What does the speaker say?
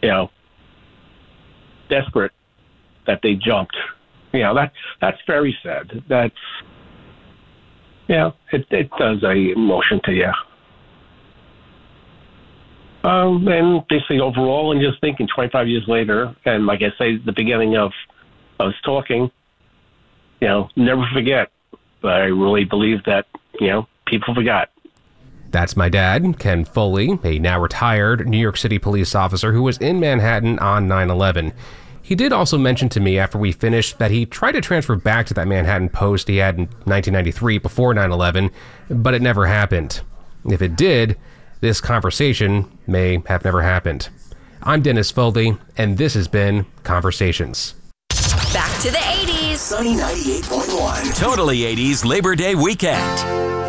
desperate that they jumped. That's very sad. That's, it does a emotion to you. And basically overall, and just thinking 25 years later, and like I say, at the beginning of us talking, never forget. But I really believe that, people forgot. That's my dad, Ken Foley, a now retired New York City police officer who was in Manhattan on 9/11. He did also mention to me after we finished that he tried to transfer back to that Manhattan post he had in 1993 before 9/11, but it never happened. If it did, this conversation may have never happened. I'm Dennis Foley, and this has been Conversations. Back to the 80s. Sunny 98.1. Totally 80s Labor Day weekend.